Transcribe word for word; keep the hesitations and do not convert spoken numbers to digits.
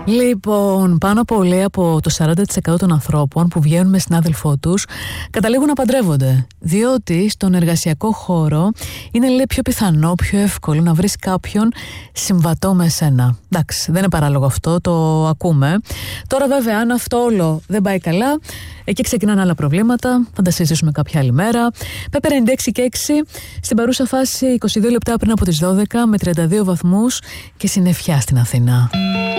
Λοιπόν, πάνω από λέει από το σαράντα τοις εκατό των ανθρώπων που βγαίνουν με συνάδελφό τους καταλήγουν να παντρεύονται. Διότι στον εργασιακό χώρο είναι λέει πιο πιθανό, πιο εύκολο να βρεις κάποιον συμβατό με εσένα. Εντάξει, δεν είναι παράλογο αυτό, το ακούμε. Τώρα βέβαια αν αυτό όλο δεν πάει καλά, εκεί ξεκινάνε άλλα προβλήματα, θα τα συζητήσουμε κάποια άλλη μέρα. Πέπερ ενενήντα έξι και έξι, στην παρούσα φάση είκοσι δύο λεπτά πριν από τις δώδεκα με τριάντα δύο βαθμούς και συννεφιά στην Αθήνα.